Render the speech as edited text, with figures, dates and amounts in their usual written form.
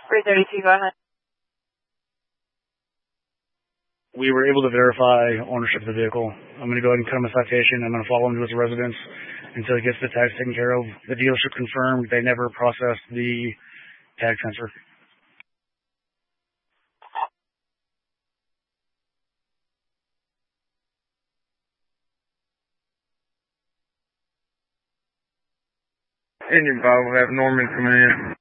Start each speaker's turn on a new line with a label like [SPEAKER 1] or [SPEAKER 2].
[SPEAKER 1] 332, go ahead.
[SPEAKER 2] We were able to verify ownership of the vehicle. I'm going to go ahead and cut him a citation. I'm going to follow him to his residence until he gets the tags taken care of. The dealership confirmed they never processed the tag transfer.
[SPEAKER 3] Engine 5 will have Norman coming in.